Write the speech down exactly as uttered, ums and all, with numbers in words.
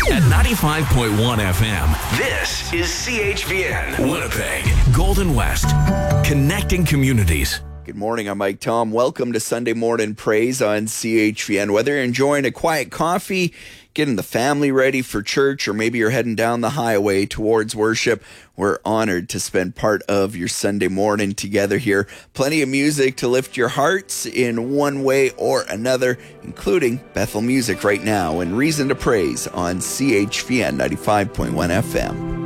At ninety-five point one F M, this is C H V N, Winnipeg, Golden West, connecting communities. Good morning, I'm Mike Tom. Welcome to Sunday Morning Praise on C H V N. Whether you're enjoying a quiet coffee, getting the family ready for church, or maybe you're heading down the highway towards worship, we're honored to spend part of your Sunday morning together here. Plenty of music to lift your hearts in one way or another, including Bethel music right now and Reason to Praise on C H V N ninety-five point one F M.